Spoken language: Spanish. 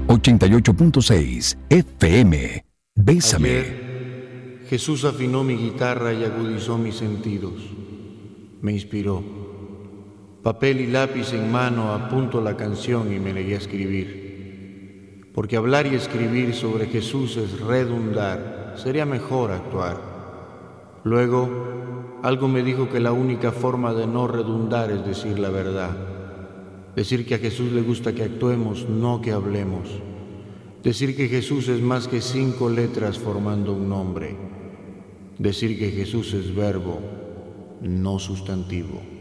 88.6 FM. Bésame. Ayer, Jesús afinó mi guitarra y agudizó mis sentidos. Me inspiró. Papel y lápiz en mano apunto la canción y me negué a escribir. Porque hablar y escribir sobre Jesús es redundar, sería mejor actuar. Luego, algo me dijo que la única forma de no redundar es decir la verdad. Decir que a Jesús le gusta que actuemos, no que hablemos. Decir que Jesús es más que 5 letras formando un nombre. Decir que Jesús es verbo, no sustantivo.